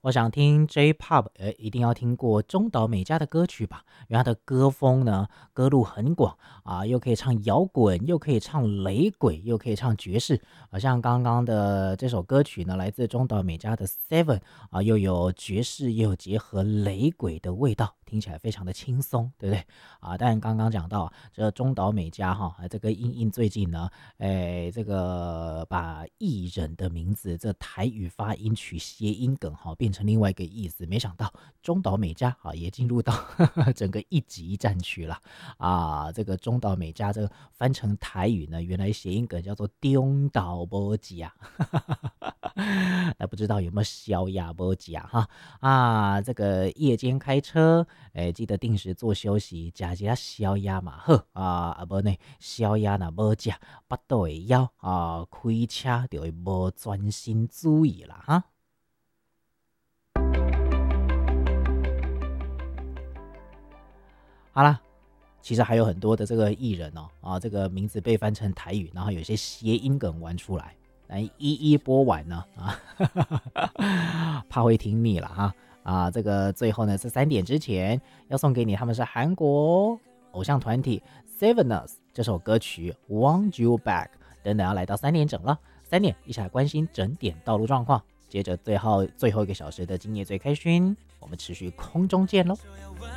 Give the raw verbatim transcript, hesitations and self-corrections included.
我想听 J-pop， 呃，一定要听过中岛美嘉的歌曲吧？因为她的歌风呢，歌路很广啊，又可以唱摇滚，又可以唱雷鬼，又可以唱爵士。好、像刚刚的这首歌曲呢，来自中岛美嘉的《Seven》啊，又有爵士，又有结合雷鬼的味道，听起来非常的轻松，对不对？啊，但刚刚讲到这中岛美嘉哈，这个英英最近呢，哎，这个把艺人的名字这台语发音取谐音梗哈，变成另外一个意思。没想到中岛美嘉啊也进入到整个一级战区了啊！这个中岛美嘉这个翻成台语呢，原来谐音梗叫做中岛波吉啊，那不知道有没有消压波吉啊哈啊！这个夜间开车，哎，记得定时做休息，加加消压嘛呵啊啊不呢，消压那无食，巴肚会枵啊，开车就会无专心注意啦哈。好啦，其实还有很多的这个艺人哦，啊，这个名字被翻成台语，然后有些谐音梗玩出来，来一一播完呢啊，怕会听腻了哈啊。这个最后呢，是三点之前要送给你，他们是韩国偶像团体 Sevens 这首歌曲《Want You Back》，等等要来到三点整了，三点一起来关心整点道路状况，接着最后最后一个小时的今夜最开心，我们持续空中见喽。